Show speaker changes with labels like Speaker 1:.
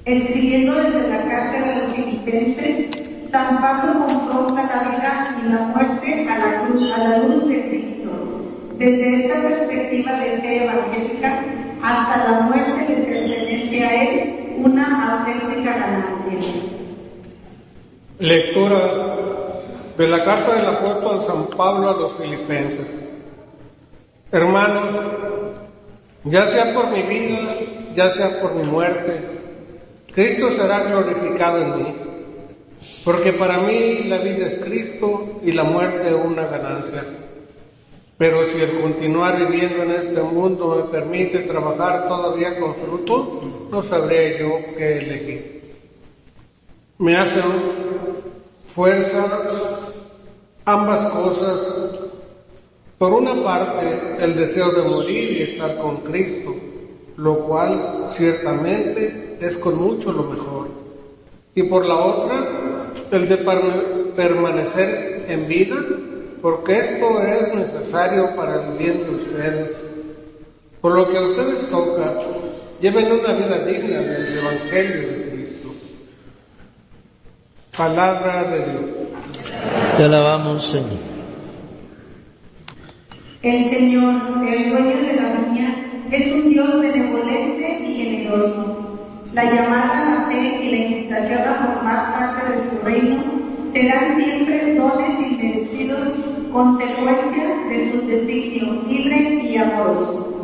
Speaker 1: Escribiendo desde la cárcel a los filipenses, San Pablo confronta la vida y la muerte a la luz de Cristo. Desde esta perspectiva de fe evangélica, hasta la muerte le pertenece a él una auténtica ganancia.
Speaker 2: Lectura de la carta del apóstol San Pablo a los filipenses. Hermanos, ya sea por mi vida, ya sea por mi muerte, Cristo será glorificado en mí, porque para mí la vida es Cristo y la muerte una ganancia. Pero si el continuar viviendo en este mundo me permite trabajar todavía con fruto, no sabré yo qué elegir. Me hacen fuerza ambas cosas. Por una parte, el deseo de morir y estar con Cristo, lo cual ciertamente es con mucho lo mejor. Y por la otra, el de permanecer en vida, porque esto es necesario para el bien de ustedes. Por lo que a ustedes toca, lleven una vida digna del Evangelio de Cristo. Palabra de Dios.
Speaker 3: Te alabamos, Señor.
Speaker 1: El Señor, el dueño de la viña, es un Dios benevolente y generoso. La llamada a la fe y la invitación a formar parte de su reino serán siempre dones inmerecidos, consecuencia de su designio libre y amoroso.